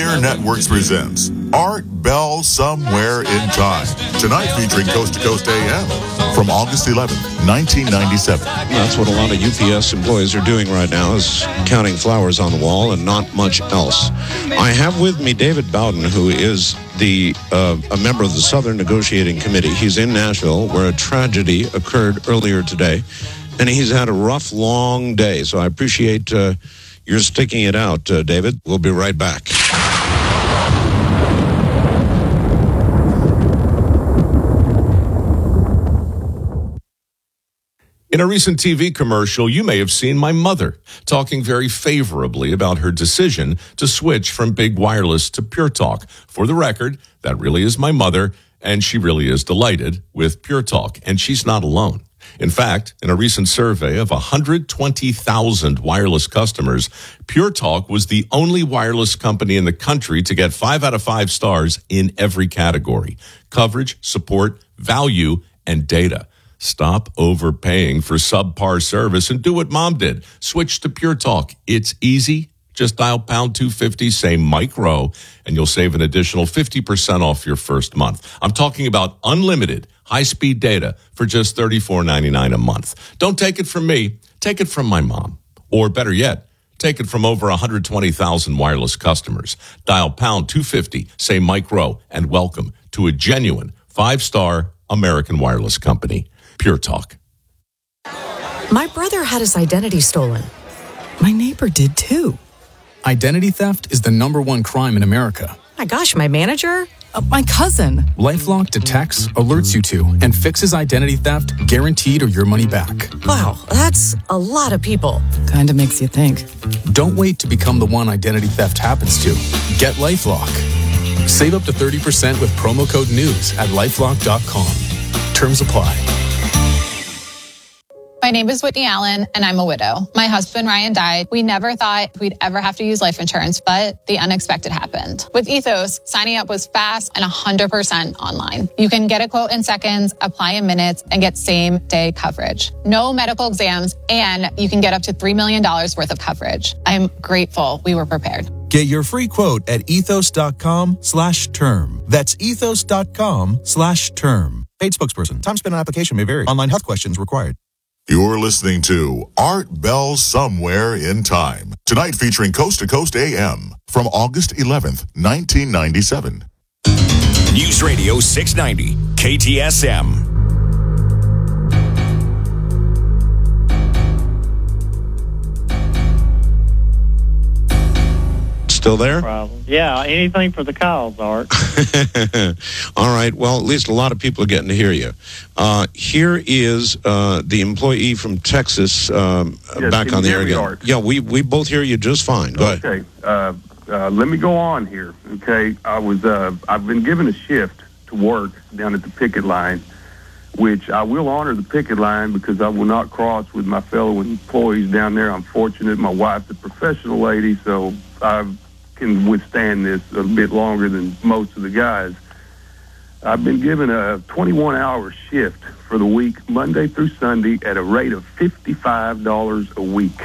Pioneer Networks presents Art Bell Somewhere in Time. Tonight featuring Coast to Coast AM from August 11th, 1997. That's what a lot of UPS employees are doing right now, is counting flowers on the wall and not much else. I have with me David Bowden, who is a member of the Southern Negotiating Committee. He's in Nashville, where a tragedy occurred earlier today, and he's had a rough, long day. So I appreciate your sticking it out, David. We'll be right back. In a recent TV commercial, you may have seen my mother talking very favorably about her decision to switch from Big Wireless to Pure Talk. For the record, that really is my mother, and she really is delighted with Pure Talk, and she's not alone. In fact, in a recent survey of 120,000 wireless customers, Pure Talk was the only wireless company in the country to get 5 out of 5 stars in every category: coverage, support, value, and data. Stop overpaying for subpar service and do what Mom did. Switch to Pure Talk. It's easy. Just dial pound 250, say Mike Rowe, and you'll save an additional 50% off your first month. I'm talking about unlimited high-speed data for just $34.99 a month. Don't take it from me. Take it from my mom. Or better yet, take it from over 120,000 wireless customers. Dial pound 250, say Mike Rowe, and welcome to a genuine 5-star American wireless company. Pure Talk. My brother had his identity stolen. My neighbor did too. Identity theft is the #1 crime in America. My gosh, my manager? My cousin. LifeLock detects, alerts you to, and fixes identity theft, guaranteed or your money back. Wow, that's a lot of people. Kinda makes you think. Don't wait to become the one identity theft happens to. Get LifeLock. Save up to 30% with promo code NEWS at LifeLock.com. Terms apply. My name is Whitney Allen, and I'm a widow. My husband, Ryan, died. We never thought we'd ever have to use life insurance, but the unexpected happened. With Ethos, signing up was fast and 100% online. You can get a quote in seconds, apply in minutes, and get same-day coverage. No medical exams, and you can get up to $3 million worth of coverage. I'm grateful we were prepared. Get your free quote at ethos.com/term. That's ethos.com/term. Paid spokesperson. Time spent on application may vary. Online health questions required. You're listening to Art Bell Somewhere in Time. Tonight featuring Coast to Coast AM from August 11th, 1997. News Radio 690, KTSM. Still there? Problem. Yeah, anything for the calls, Art. All right. Well, at least a lot of people are getting to hear you. Here is the employee from Texas back on the air again. Art? Yeah, we both hear you just fine. Go ahead. Okay. Let me go on here. Okay. I've been given a shift to work down at the picket line, which I will honor the picket line because I will not cross with my fellow employees down there. I'm fortunate. My wife's a professional lady, so I can withstand this a bit longer than most of the guys. I've been given a 21-hour shift for the week, Monday through Sunday, at a rate of $55 a week.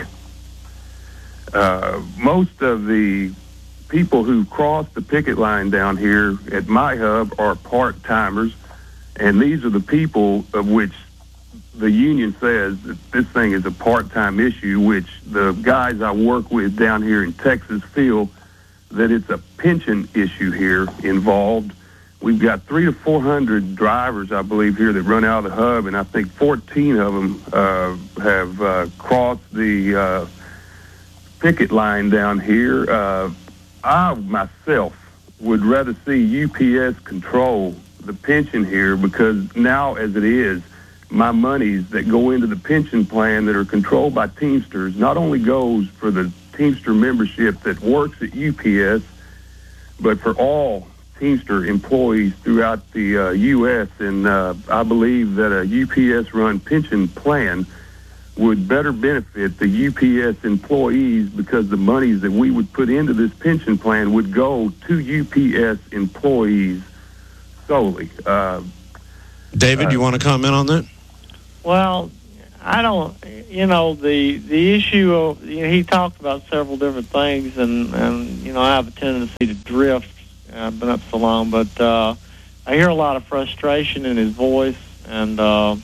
Most of the people who cross the picket line down here at my hub are part-timers, and these are the people of which the union says that this thing is a part-time issue, which the guys I work with down here in Texas feel that it's a pension issue here involved. We've got 300 to 400 drivers, I believe, here that run out of the hub, and I think 14 of them have crossed the picket line down here. I, myself, would rather see UPS control the pension here because now, as it is, my monies that go into the pension plan that are controlled by Teamsters not only goes for the Teamster membership that works at UPS, but for all Teamster employees throughout the U.S. And I believe that a UPS-run pension plan would better benefit the UPS employees because the monies that we would put into this pension plan would go to UPS employees solely. David, you want to comment on that? Well, I don't, the issue of, he talked about several different things, and I have a tendency to drift. I've been up so long, but I hear a lot of frustration in his voice, and, of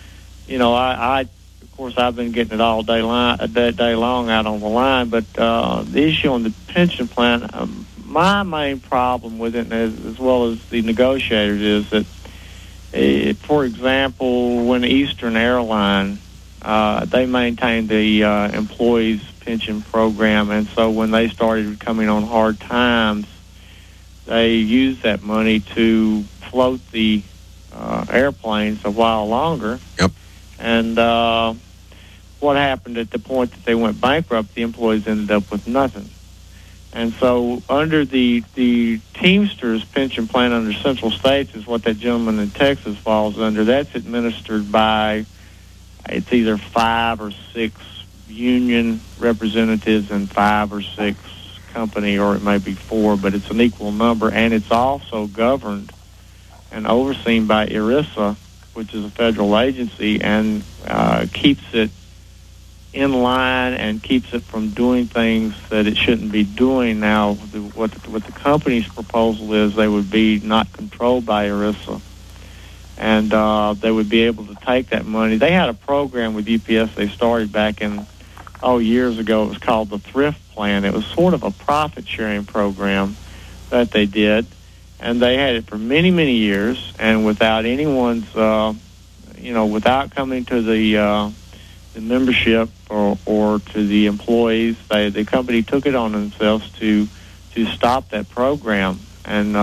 course, I've been getting it all day long out on the line, but the issue on the pension plan, my main problem with it, as well as the negotiators, is that, for example, when Eastern Airline, they maintained the employees' pension program, and so when they started coming on hard times, they used that money to float the airplanes a while longer. Yep. And what happened at the point that they went bankrupt, the employees ended up with nothing. And so under the Teamsters pension plan under Central States is what that gentleman in Texas falls under. That's administered by, it's either 5 or 6 union representatives and 5 or 6 company, or it may be 4, but it's an equal number. And it's also governed and overseen by ERISA, which is a federal agency, and keeps it in line and keeps it from doing things that it shouldn't be doing. Now, what the company's proposal is, they would be not controlled by ERISA, and they would be able to take that money. They had a program with UPS they started back in, years ago. It was called the Thrift Plan. It was sort of a profit-sharing program that they did, and they had it for many, many years, and without anyone's, without coming to the membership or to the employees, the company took it on themselves to stop that program. And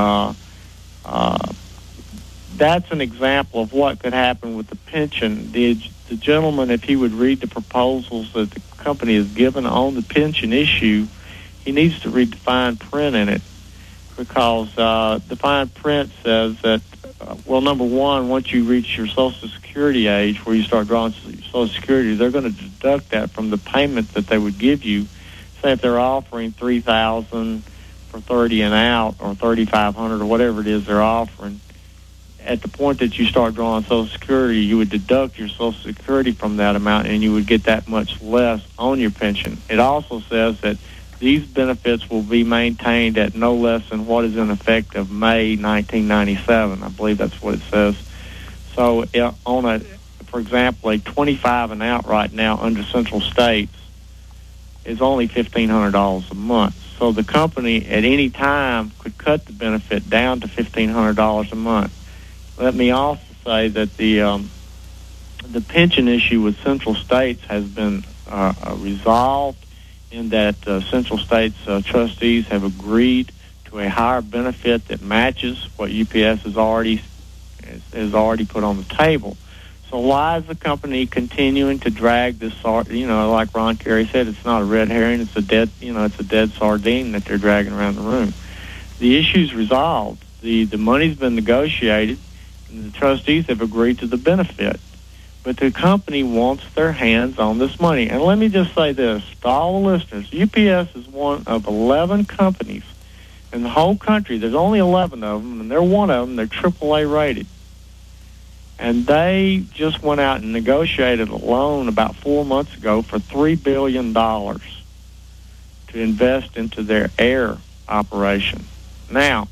that's an example of what could happen with the pension. The gentleman, if he would read the proposals that the company has given on the pension issue, he needs to read the fine print in it, because the fine print says that, number one, once you reach your Social Security age, where you start drawing Social Security, they're going to deduct that from the payment that they would give you. Say if they're offering $3,000 for 30 and out, or $3,500, or whatever it is they're offering, at the point that you start drawing Social Security, you would deduct your Social Security from that amount, and you would get that much less on your pension. It also says that these benefits will be maintained at no less than what is in effect of May 1997. I believe that's what it says. So for example, a 25 and out right now under Central States is only $1,500 a month. So the company at any time could cut the benefit down to $1,500 a month. Let me also say that the pension issue with Central States has been resolved, in that Central States trustees have agreed to a higher benefit that matches what UPS has already put on the table. So why is the company continuing to drag this? Like Ron Carey said, it's not a red herring; it's a dead sardine that they're dragging around the room. The issue's resolved. The money's been negotiated, and the trustees have agreed to the benefit. But the company wants their hands on this money. And let me just say this to all the listeners. UPS is one of 11 companies in the whole country. There's only 11 of them, and they're one of them. They're AAA rated. And they just went out and negotiated a loan about 4 months ago for $3 billion to invest into their air operation. Now,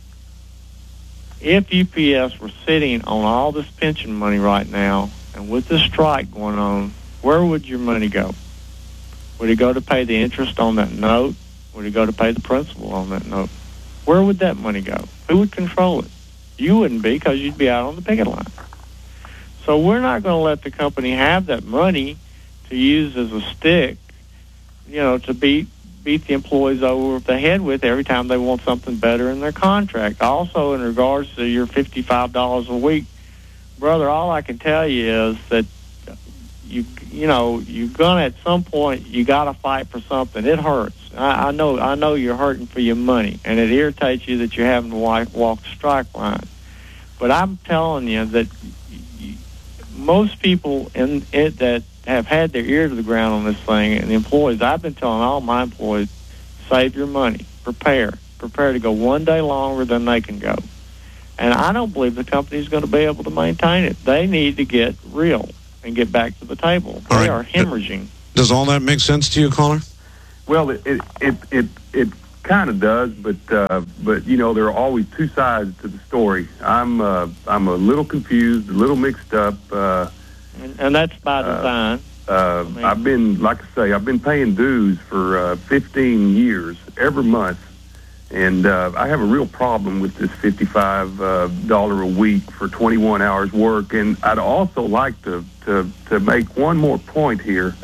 if UPS were sitting on all this pension money right now, and with this strike going on, where would your money go? Would it go to pay the interest on that note? Would it go to pay the principal on that note? Where would that money go? Who would control it? You wouldn't be, because you'd be out on the picket line. So we're not going to let the company have that money to use as a stick, to beat the employees over the head with every time they want something better in their contract. Also, in regards to your $55 a week, brother, all I can tell you is that you're gonna, at some point, you got to fight for something. It hurts. I know you're hurting for your money, and it irritates you that you're having to walk the strike line. But I'm telling you that most people in it that have had their ear to the ground on this thing, and the employees, I've been telling all my employees, save your money, prepare to go one day longer than they can go. And I don't believe the company's going to be able to maintain it. They need to get real. and get back to the table. All They right. are hemorrhaging. Does all that make sense to you, caller? Well, it kind of does, but you know, there are always two sides to the story. I'm a little confused, a little mixed up. And that's by design. I've been paying dues for 15 years every month, and I have a real problem with this $55 a week for 21 hours work. And I'd also like to make one more point here.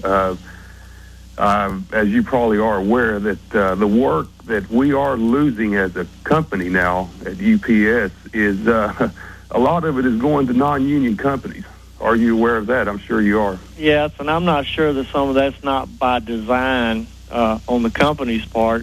As you probably are aware, that the work that we are losing as a company now at UPS is a lot of it is going to non-union companies. Are you aware of that? I'm sure you are. Yes, and I'm not sure that some of that's not by design on the company's part.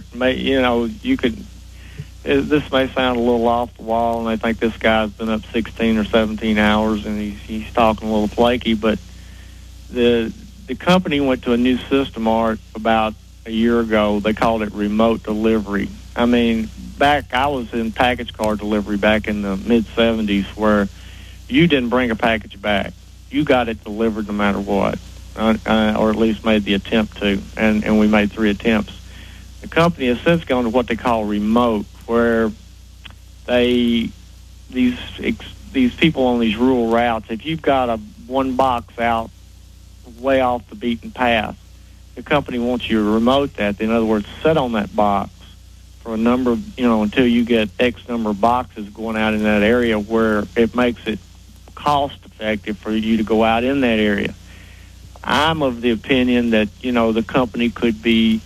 This may sound a little off the wall, and they think this guy's been up 16 or 17 hours, and he's talking a little flaky, but the company went to a new system, Art, about a year ago. They called it remote delivery. I mean, I was in package car delivery back in the mid-'70s, where you didn't bring a package back. You got it delivered no matter what, or at least made the attempt to, and we made 3 attempts. The company has since gone to what they call remote, where these people on these rural routes, if you've got one box out way off the beaten path, the company wants you to remote that. In other words, sit on that box for a number of, until you get X number of boxes going out in that area where it makes it cost effective for you to go out in that area. I'm of the opinion that, the company could be,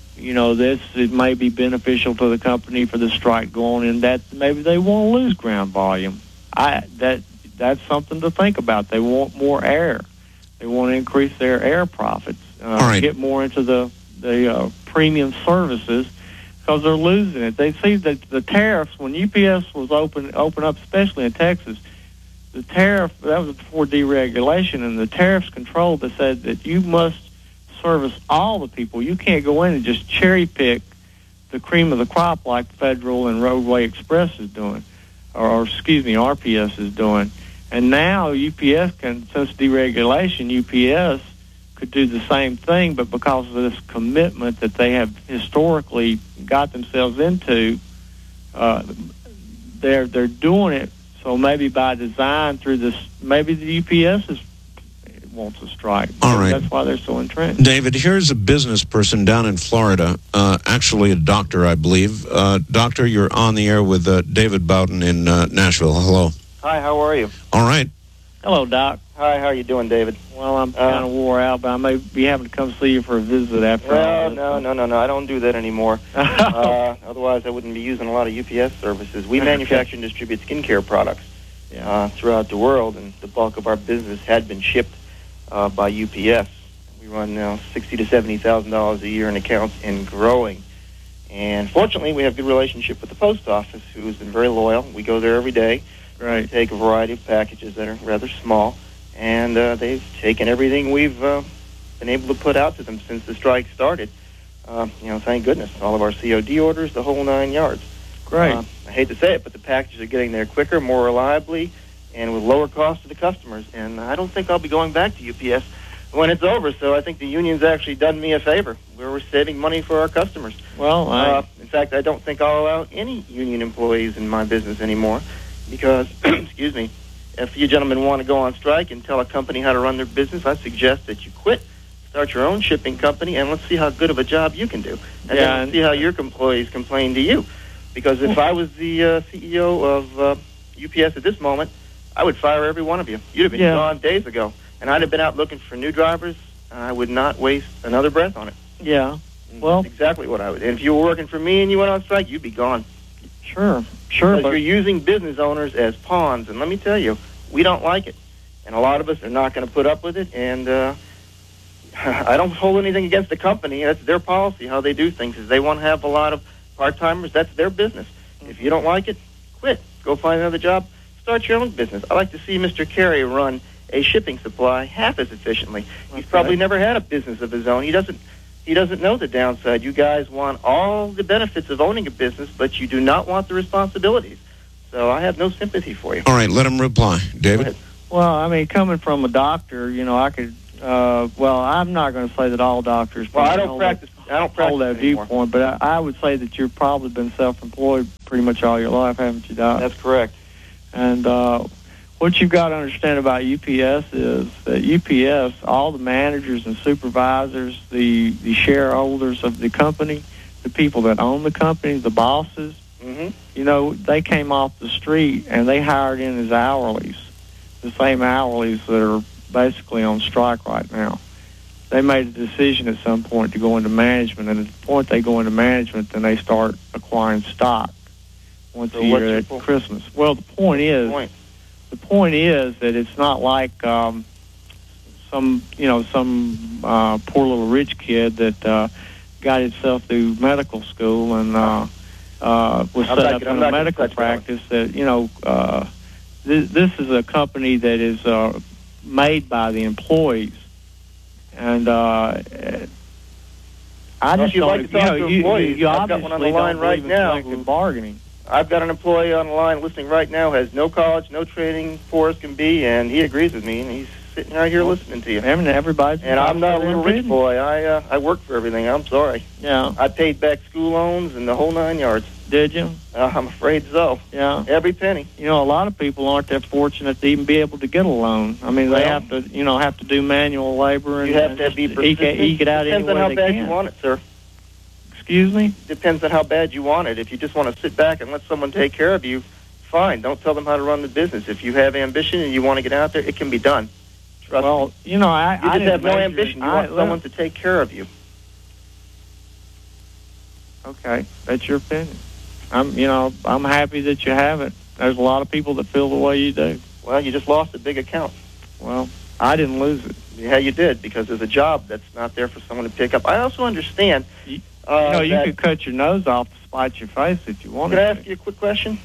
it may be beneficial to the company for the strike going, and that maybe they won't lose ground volume. That's something to think about. They want more air. They want to increase their air profits, get more into the premium services, because they're losing it. They see that the tariffs, when UPS was open up, especially in Texas, the tariff, that was before deregulation, and the tariffs controlled, they said that you must service all the people. You can't go in and just cherry pick the cream of the crop like Federal and Roadway Express is doing, or RPS is doing. And now UPS can, since deregulation, UPS could do the same thing, but because of this commitment that they have historically got themselves into, they're doing it. So maybe by design through this, maybe the UPS wants a strike. All right. That's why they're so entrenched. David, here's a business person down in Florida, actually a doctor, I believe. Doctor, you're on the air with David Bowden in Nashville. Hello. Hi, how are you? All right. Hello, Doc. Hi, how are you doing, David? Well, I'm kind of wore out, but I may be having to come see you for a visit after all this. No, I don't do that anymore. Otherwise, I wouldn't be using a lot of UPS services. We manufacture and distribute skincare products throughout the world, and the bulk of our business had been shipped by UPS. We run now $60,000 to $70,000 a year in accounts and growing. And fortunately, we have a good relationship with the post office, who's been very loyal. We go there every day. Right. We take a variety of packages that are rather small, and they've taken everything we've been able to put out to them since the strike started. Thank goodness. All of our COD orders, the whole 9 yards. Great. I hate to say it, but the packages are getting there quicker, more reliably, and with lower cost to the customers. And I don't think I'll be going back to UPS when it's over, so I think the union's actually done me a favor. We're saving money for our customers. Well, in fact, I don't think I'll allow any union employees in my business anymore because, excuse me, if you gentlemen want to go on strike and tell a company how to run their business, I suggest that you quit, start your own shipping company, and let's see how good of a job you can do. And then let's see how your employees complain to you. Because if I was the CEO of UPS at this moment, I would fire every one of you. You'd have been gone days ago. And I'd have been out looking for new drivers. I would not waste another breath on it. Yeah. Well, that's exactly what I would. And if you were working for me and you went on strike, you'd be gone. Sure. Because you're using business owners as pawns. And let me tell you, we don't like it. And a lot of us are not going to put up with it. And I don't hold anything against the company. That's their policy, how they do things. Is they want to have a lot of part-timers. That's their business. If you don't like it, quit. Go find another job. Start your own business. I like to see Mr. Carey run a shipping supply half as efficiently. He's probably never had a business of his own. He doesn't know the downside. You guys want all the benefits of owning a business, but you do not want the responsibilities. So I have no sympathy for you. All right, let him reply. David? Well, I mean, coming from a doctor, I could. Well, I'm not going to say that all doctors. Well, I don't practice hold that anymore. viewpoint, but I would say that you've probably been self-employed pretty much all your life, haven't you, Doc? That's correct. And what you've got to understand about UPS is that UPS, all the managers and supervisors, the shareholders of the company, the people that own the company, the bosses, they came off the street and they hired in as hourlies, the same hourlies that are basically on strike right now. They made a decision at some point to go into management, and at the point they go into management, then they start acquiring stock once a year at Christmas. Well, the point is that it's not like some poor little rich kid that got himself through medical school and was set up in a medical practice. That this is a company that is made by the employees, and I just don't. Like to talk to employees. You I've got one on the line right now. Bargaining. I've got an employee on the line listening right now, has no college, no training, poor as can be, and he agrees with me, and he's sitting right here listening to you. And everybody. And I'm not a little rich boy. I work for everything. I'm sorry. Yeah. I paid back school loans and the whole 9 yards. Did you? I'm afraid so. Yeah. Every penny. A lot of people aren't that fortunate to even be able to get a loan. I mean, they have to do manual labor and you have to be persistent. Eke it out Depends on how bad you want it, sir. Excuse me? Depends on how bad you want it. If you just want to sit back and let someone take care of you, fine. Don't tell them how to run the business. If you have ambition and you want to get out there, it can be done. Trust me. You just have no ambition. You want someone to take care of you. Okay, that's your opinion. I'm happy that you have it. There's a lot of people that feel the way you do. Well, you just lost a big account. Well, I didn't lose it. Yeah, you did, because there's a job that's not there for someone to pick up. I also understand. You could cut your nose off to spite your face if you wanted. Can I ask you a quick question?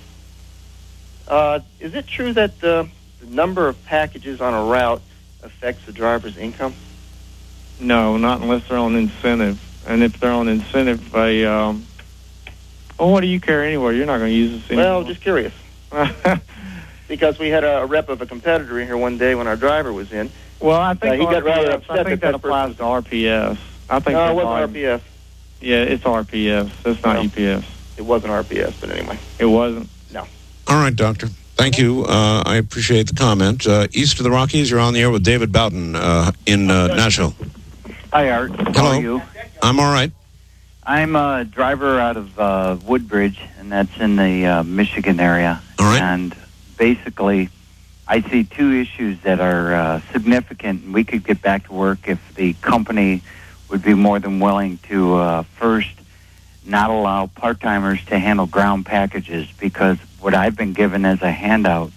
Is it true that the number of packages on a route affects the driver's income? No, not unless they're on incentive. And if they're on incentive, what do you care anyway? You're not going to use this anymore. Well, just curious. Because we had a rep of a competitor in here one day when our driver was in. Well, I think he got rather upset. I think that applies to RPS. I think no, it wasn't RPS. Yeah, it's RPS. That's not UPS. It wasn't RPS, but anyway. It wasn't? No. All right, Doctor. Thank you. I appreciate the comment. East of the Rockies, you're on the air with David Bowden in Nashville. Hi, Art. Hello. How are you? I'm all right. I'm a driver out of Woodbridge, and that's in the Michigan area. All right. And basically, I see two issues that are significant, and we could get back to work if the company would be more than willing to first not allow part-timers to handle ground packages, because what I've been given as a handout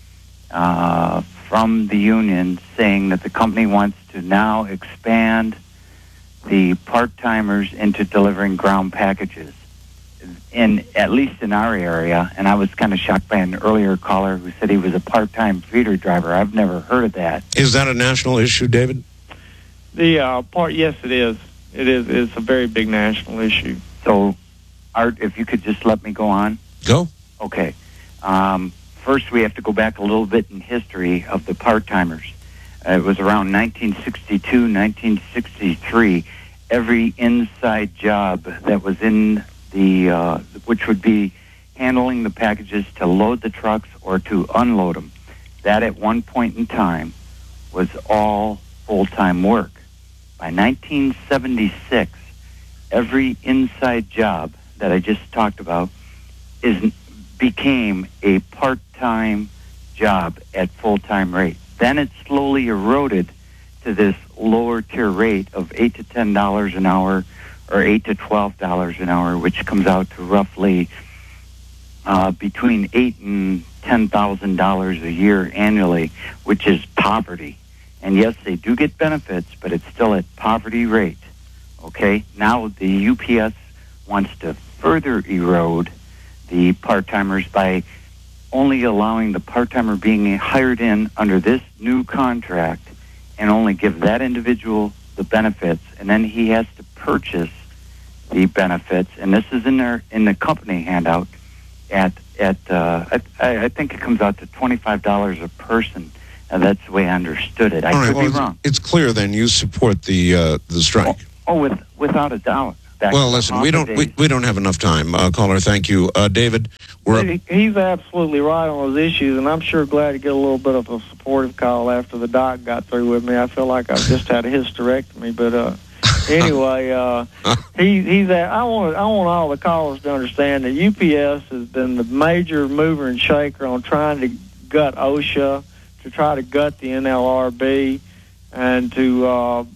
from the union saying that the company wants to now expand the part-timers into delivering ground packages, at least in our area. And I was kind of shocked by an earlier caller who said he was a part-time feeder driver. I've never heard of that. Is that a national issue, David? Yes, it is. It is. It's a very big national issue. So, Art, if you could just let me go on. Go. Okay. First, we have to go back a little bit in history of the part-timers. It was around 1962, 1963. Every inside job that was in the, which would be handling the packages to load the trucks or to unload them, that at one point in time was all full-time work. By 1976, every inside job that I just talked about became a part-time job at full-time rate. Then it slowly eroded to this lower tier rate of $8 to $10 an hour, or $8 to $12 an hour, which comes out to roughly between $8,000 and $10,000 a year annually, which is poverty. And yes, they do get benefits, but it's still at poverty rate. Okay? Now the UPS wants to further erode the part-timers by only allowing the part-timer being hired in under this new contract and only give that individual the benefits, and then he has to purchase the benefits. And this is in the company handout I think it comes out to $25 a person. That's the way I understood it. I could be wrong. It's clear then you support the strike. Without a doubt. Well, listen, we don't have enough time, caller. Thank you, David. He's absolutely right on those issues, and I'm sure glad to get a little bit of a supportive call after the doc got through with me. I feel like I've just had a hysterectomy, but anyway, I want all the callers to understand that UPS has been the major mover and shaker on trying to gut OSHA, to try to gut the NLRB, and to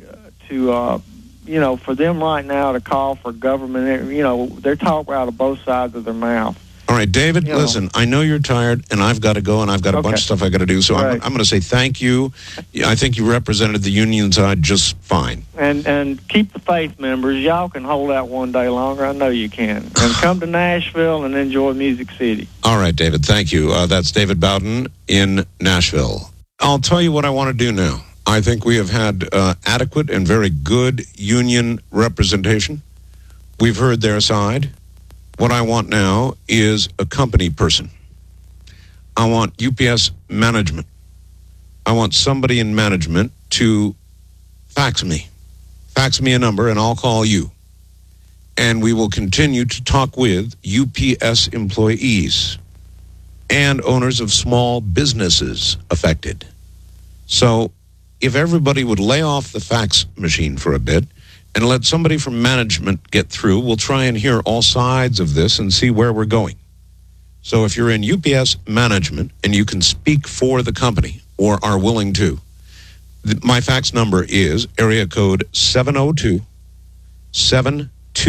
for them right now to call for government, they're talking out of both sides of their mouth. All right, David, listen, I know you're tired, and I've got to go, and I've got a bunch of stuff I got to do, so I'm going to say thank you. I think you represented the union side just fine. And keep the faith, members. Y'all can hold out one day longer. I know you can. And come to Nashville and enjoy Music City. All right, David, thank you. That's David Bowden in Nashville. I'll tell you what I want to do now. I think we have had adequate and very good union representation. We've heard their side. What I want now is a company person. I want UPS management. I want somebody in management to fax me a number, and I'll call you. And we will continue to talk with UPS employees and owners of small businesses affected. So if everybody would lay off the fax machine for a bit and let somebody from management get through, we'll try and hear all sides of this and see where we're going. So if you're in UPS management and you can speak for the company or are willing to, my fax number is area code 702-727-8499.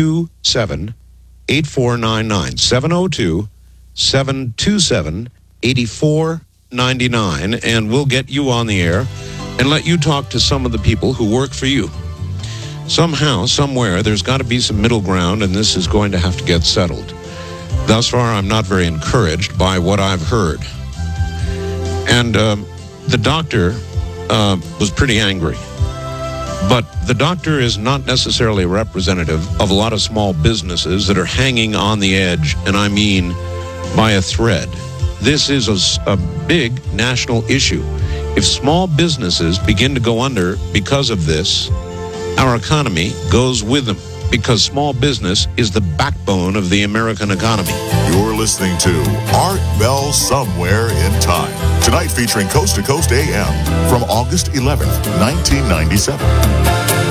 702-727-8499, and we'll get you on the air and let you talk to some of the people who work for you. Somehow, somewhere, there's got to be some middle ground, and this is going to have to get settled. Thus far, I'm not very encouraged by what I've heard. And the doctor was pretty angry. But the doctor is not necessarily representative of a lot of small businesses that are hanging on the edge, and I mean by a thread. This is a big national issue. If small businesses begin to go under because of this, our economy goes with them, because small business is the backbone of the American economy. You're listening to Art Bell Somewhere in Time. Tonight featuring Coast to Coast AM from August 11th, 1997.